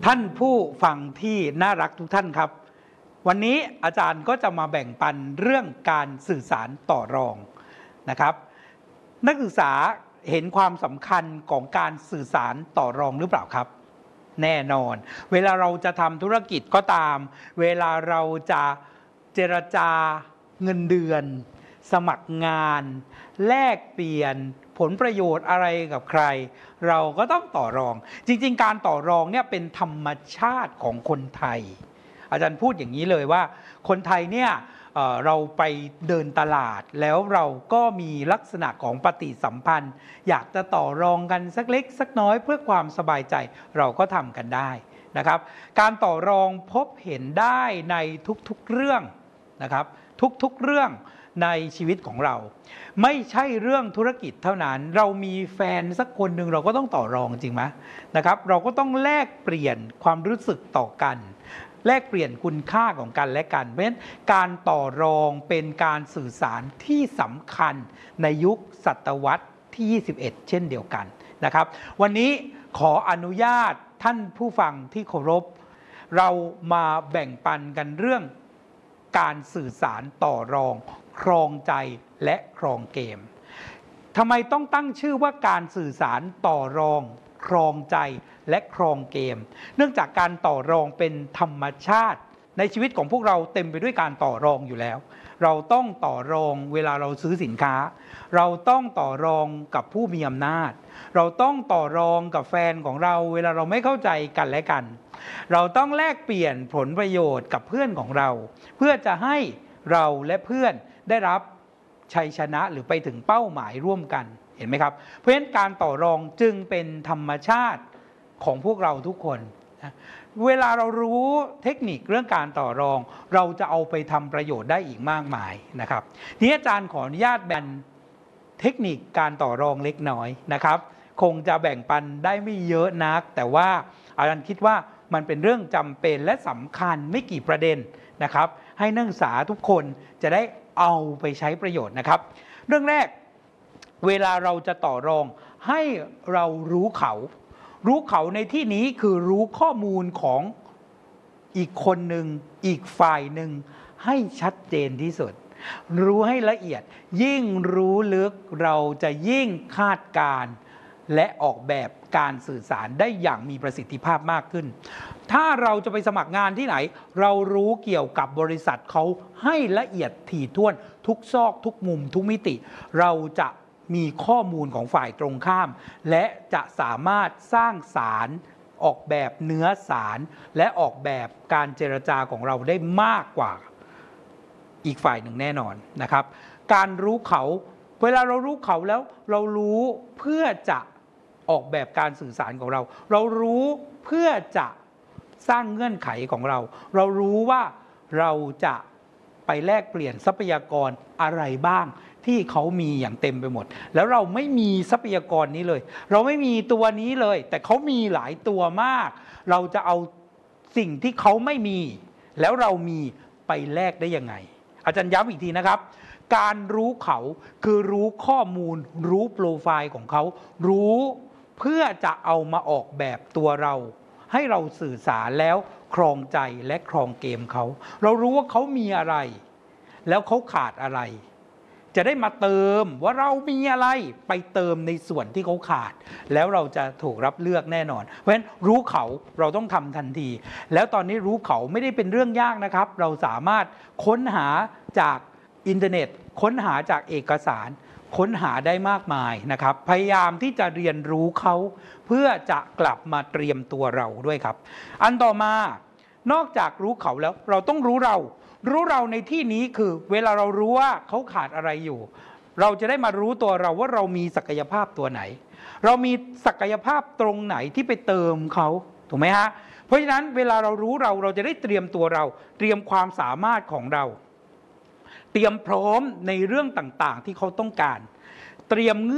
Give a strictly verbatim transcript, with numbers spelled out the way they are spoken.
ท่านผู้ฟังที่น่ารักทุกท่านครับวันนี้อาจารย์ก็จะมาแบ่งปันเรื่องการสื่อสารต่อรองนะครับนักศึกษาเห็นความสำคัญของการสื่อสารต่อรองหรือเปล่าครับแน่นอนเวลาเราจะทำธุรกิจก็ตามเวลาเราจะเจรจาเงินเดือนสมัครงานแลกเปลี่ยนผลประโยชน์อะไรกับใครเราก็ต้องต่อรองจริงๆการต่อรองเนี่ยเป็นธรรมชาติของคนไทยอาจารย์พูดอย่างนี้เลยว่าคนไทยเนี่ย เอ่อ เราไปเดินตลาดแล้วเราก็มีลักษณะของปฏิสัมพันธ์อยากจะต่อรองกันสักเล็กสักน้อยเพื่อความสบายใจเราก็ทำกันได้นะครับการต่อรองพบเห็นได้ในทุกๆเรื่องนะครับทุกๆเรื่องในชีวิตของเราไม่ใช่เรื่องธุรกิจเท่านั้นเรามีแฟนสักคนหนึ่งเราก็ต้องต่อรองจริงไหมนะครับเราก็ต้องแลกเปลี่ยนความรู้สึกต่อกันแลกเปลี่ยนคุณค่าของกันและกันเพราะฉะนั้นการต่อรองเป็นการสื่อสารที่สำคัญในยุคศตวรรษที่ยี่สิบเอ็ดเช่นเดียวกันนะครับวันนี้ขออนุญาตท่านผู้ฟังที่เคารพเรามาแบ่งปันกันเรื่องการสื่อสารต่อรองครองใจและครองเกมทำไมต้องตั้งชื่อว่าการสื่อสารต่อรองครองใจและครองเกมเนื่องจากการต่อรองเป็นธรรมชาติในชีวิตของพวกเราเต็มไปด้วยการต่อรองอยู่แล้วเราต้องต่อรองเวลาเราซื้อสินค้าเราต้องต่อรองกับผู้มีอำนาจเราต้องต่อรองกับแฟนของเราเวลาเราไม่เข้าใจกันและกันเราต้องแลกเปลี่ยนผลประโยชน์กับเพื่อนของเราเพื่อจะให้เราและเพื่อนได้รับชัยชนะหรือไปถึงเป้าหมายร่วมกันเห็นไหมครับเพราะฉะนั้นการต่อรองจึงเป็นธรรมชาติของพวกเราทุกคนเวลาเรารู้เทคนิคเรื่องการต่อรองเราจะเอาไปทำประโยชน์ได้อีกมากมายนะครับทีนี้อาจารย์ขออนุญาตแบ่งเทคนิคการต่อรองเล็กน้อยนะครับคงจะแบ่งปันได้ไม่เยอะนักแต่ว่าอาจารย์คิดว่ามันเป็นเรื่องจำเป็นและสำคัญไม่กี่ประเด็นนะครับให้นักศึกษาทุกคนจะได้เอาไปใช้ประโยชน์นะครับเรื่องแรกเวลาเราจะต่อรองให้เรารู้เขารู้เขาในที่นี้คือรู้ข้อมูลของอีกคนหนึ่งอีกฝ่ายหนึ่งให้ชัดเจนที่สุดรู้ให้ละเอียดยิ่งรู้ลึกเราจะยิ่งคาดการณ์และออกแบบการสื่อสารได้อย่างมีประสิทธิภาพมากขึ้นถ้าเราจะไปสมัครงานที่ไหนเรารู้เกี่ยวกับบริษัทเขาให้ละเอียดถี่ถ้วนทุกซอกทุกมุมทุกมิติเราจะมีข้อมูลของฝ่ายตรงข้ามและจะสามารถสร้างสารออกแบบเนื้อสารและออกแบบการเจรจาของเราได้มากกว่าอีกฝ่ายหนึ่งแน่นอนนะครับการรู้เขาเวลาเรารู้เขาแล้วเรารู้เพื่อจะออกแบบการสื่อสารของเราเรารู้เพื่อจะสร้างเงื่อนไขของเราเรารู้ว่าเราจะไปแลกเปลี่ยนทรัพยากรอะไรบ้างที่เขามีอย่างเต็มไปหมดแล้วเราไม่มีทรัพยากรนี้เลยเราไม่มีตัวนี้เลยแต่เขามีหลายตัวมากเราจะเอาสิ่งที่เขาไม่มีแล้วเรามีไปแลกได้ยังไงอาจารย์ย้ำอีกทีนะครับการรู้เขาคือรู้ข้อมูลรู้โปรไฟล์ของเขารู้เพื่อจะเอามาออกแบบตัวเราให้เราสื่อสารแล้วครองใจและครองเกมเขาเรารู้ว่าเขามีอะไรแล้วเขาขาดอะไรจะได้มาเติมว่าเรามีอะไรไปเติมในส่วนที่เขาขาดแล้วเราจะถูกรับเลือกแน่นอนเพราะฉะนั้นรู้เขาเราต้องทำทันทีแล้วตอนนี้รู้เขาไม่ได้เป็นเรื่องยากนะครับเราสามารถค้นหาจากอินเทอร์เน็ตค้นหาจากเอกสารค้นหาได้มากมายนะครับพยายามที่จะเรียนรู้เขาเพื่อจะกลับมาเตรียมตัวเราด้วยครับอันต่อมานอกจากรู้เขาแล้วเราต้องรู้เรารู้เราในที่นี้คือเวลาเรารู้ว่าเขาขาดอะไรอยู่เราจะได้มารู้ตัวเราว่าเรามีศักยภาพตัวไหนเรามีศักยภาพตรงไหนที่ไปเติมเขาถูกไหมฮะเพราะฉะนั้นเวลาเรารู้เราเราจะได้เตรียมตัวเราเตรียมความสามารถของเราเตรียมพร้อมในเรื่องต่างๆที่เขาต้องการเตรียม